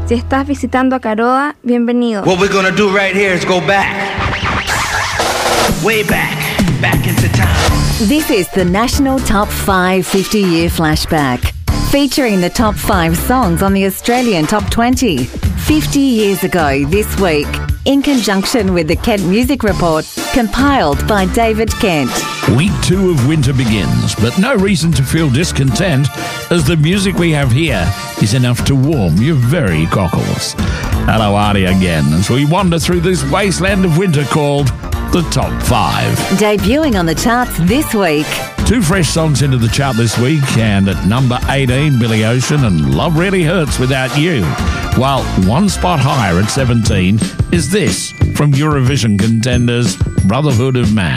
Si estás visitando a Caroa, bienvenido. What we're gonna do right here is go back. Way back. Back into time. This is the National Top 5 50-Year Flashback, featuring the top 5 songs on the Australian Top 20. 50 years ago this week, in conjunction with the Kent Music Report, compiled by David Kent. Week 2 of winter begins, but no reason to feel discontent, as the music we have here is enough to warm your very cockles. Hello, Artie again, as we wander through this wasteland of winter called the Top 5. Debuting on the charts this week. 2 fresh songs into the chart this week, and at number 18, Billy Ocean and Love Really Hurts Without You. While 1 spot higher at 17 is this from Eurovision contenders Brotherhood of Man.